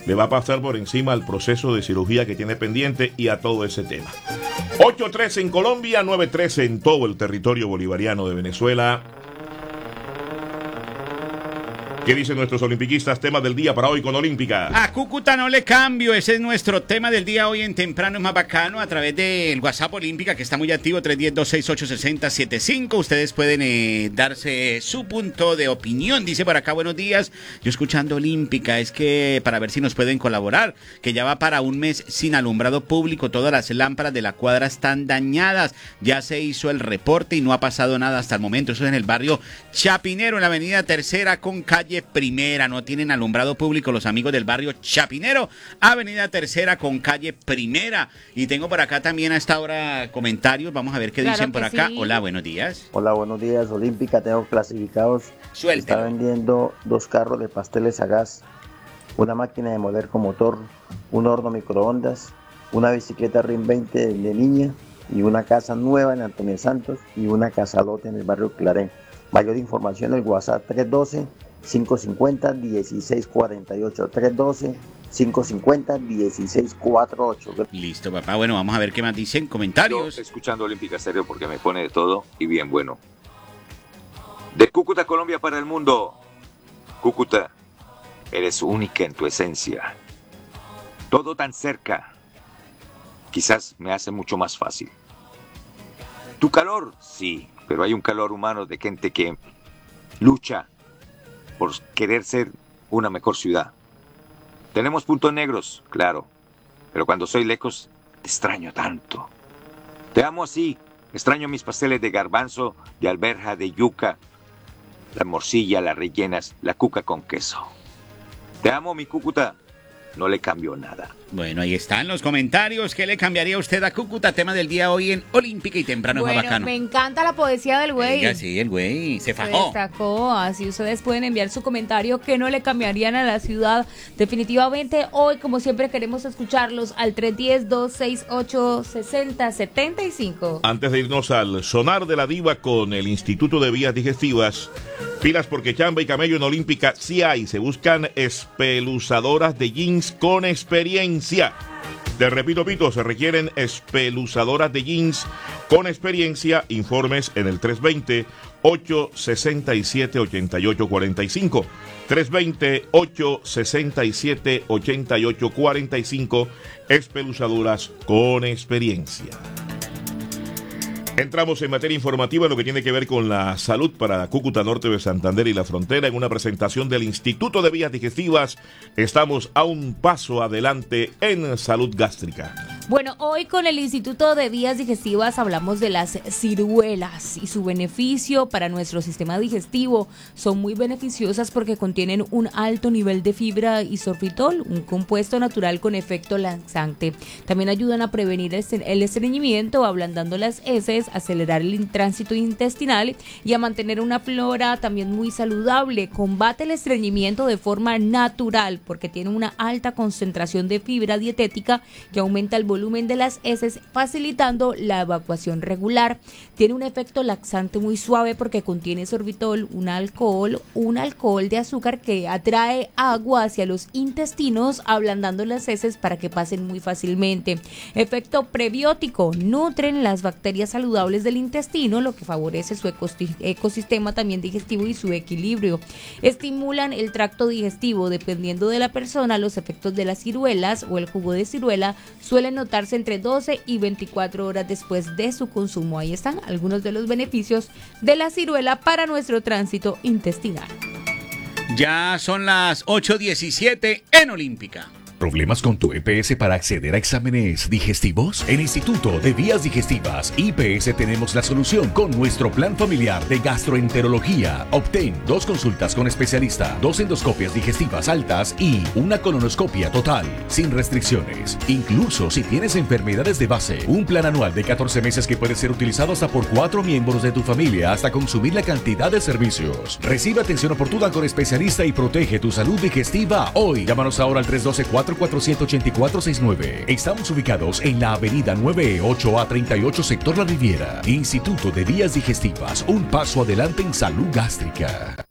le va a pasar por encima al proceso de cirugía que tiene pendiente y a todo ese tema. 8-3 en Colombia, 9-3 en todo el territorio bolivariano de Venezuela. ¿Qué dicen nuestros olimpiquistas? Tema del día para hoy con Olímpica. A Cúcuta no le cambio, ese es nuestro tema del día hoy en Temprano es Más Bacano, a través del WhatsApp Olímpica, que está muy activo, 310-268-6075. Ustedes pueden darse su punto de opinión. Dice por acá, buenos días, yo escuchando Olímpica, es que para ver si nos pueden colaborar, que ya va para un mes sin alumbrado público, todas las lámparas de la cuadra están dañadas, ya se hizo el reporte y no ha pasado nada hasta el momento. Eso es en el barrio Chapinero, en la avenida Tercera con calle Primera. No tienen alumbrado público los amigos del barrio Chapinero, avenida Tercera con calle Primera. Y tengo por acá también a esta hora comentarios, vamos a ver qué dicen por acá. Sí. Hola, buenos días. Hola, buenos días, Olímpica, tengo clasificados. Suéltelo. Está vendiendo 2 carros de pasteles a gas, una máquina de moler con motor, un horno microondas, una bicicleta RIN 20 de niña y una casa nueva en Antonio Santos y una casa lote en el barrio Clarén. Mayor información en el WhatsApp 312-550-1648, 312-550-1648. Listo, papá. Bueno, vamos a ver qué más dicen. Comentarios. Yo escuchando Olímpica Estéreo porque me pone de todo y bien bueno. De Cúcuta, Colombia para el mundo. Cúcuta, eres única en tu esencia. Todo tan cerca. Quizás me hace mucho más fácil. Tu calor, sí, pero hay un calor humano de gente que lucha por querer ser una mejor ciudad. Tenemos puntos negros, claro, pero cuando soy lejos te extraño tanto. Te amo así, extraño mis pasteles de garbanzo, de alberja, de yuca, la morcilla, las rellenas, la cuca con queso. Te amo, mi Cúcuta. No le cambio nada. Bueno, ahí están los comentarios. ¿Qué le cambiaría usted a Cúcuta? Tema del día hoy en Olímpica y Temprano es Más Bacano. Me encanta la poesía del güey. Oiga, sí, el güey se fajó. Se destacó. Así ustedes pueden enviar su comentario que no le cambiarían a la ciudad. Definitivamente hoy, como siempre, queremos escucharlos al 310-268-6075. Antes de irnos al sonar de la diva con el Instituto de Vías Digestivas, pilas porque chamba y camello en Olímpica sí hay. Se buscan espeluzadoras de jeans con experiencia. Te repito, Pito, se requieren espeluzadoras de jeans con experiencia. Informes en el 320-867-8845. 320-867-8845. Espeluzadoras con experiencia. Entramos en materia informativa en lo que tiene que ver con la salud para Cúcuta, norte de Santander y la frontera. En una presentación del Instituto de Vías Digestivas, estamos a un paso adelante en salud gástrica. Bueno, hoy con el Instituto de Vías Digestivas hablamos de las ciruelas y su beneficio para nuestro sistema digestivo. Son muy beneficiosas porque contienen un alto nivel de fibra y sorbitol, un compuesto natural con efecto laxante. También ayudan a prevenir el estreñimiento, ablandando las heces, acelerar el tránsito intestinal y a mantener una flora también muy saludable. Combate el estreñimiento de forma natural porque tiene una alta concentración de fibra dietética que aumenta el volumen de las heces, facilitando la evacuación regular. Tiene un efecto laxante muy suave porque contiene sorbitol, un alcohol de azúcar que atrae agua hacia los intestinos, ablandando las heces para que pasen muy fácilmente. Efecto prebiótico, nutren las bacterias saludables del intestino, lo que favorece su ecosistema también digestivo y su equilibrio. Estimulan el tracto digestivo. Dependiendo de la persona, los efectos de las ciruelas o el jugo de ciruela suelen notarse entre 12 y 24 horas después de su consumo. Ahí están algunos de los beneficios de la ciruela para nuestro tránsito intestinal. Ya son las 8:17 en Olímpica. ¿Problemas con tu EPS para acceder a exámenes digestivos? En Instituto de Vías Digestivas, IPS, tenemos la solución con nuestro plan familiar de gastroenterología. Obtén 2 consultas con especialista, 2 endoscopias digestivas altas y una colonoscopia total, sin restricciones. Incluso si tienes enfermedades de base, un plan anual de 14 meses que puede ser utilizado hasta por 4 miembros de tu familia hasta consumir la cantidad de servicios. Recibe atención oportuna con especialista y protege tu salud digestiva hoy. Llámanos ahora al 312-447-8469. Estamos ubicados en la avenida 9E 8A38, sector La Riviera. Instituto de Vías Digestivas, un paso adelante en salud gástrica.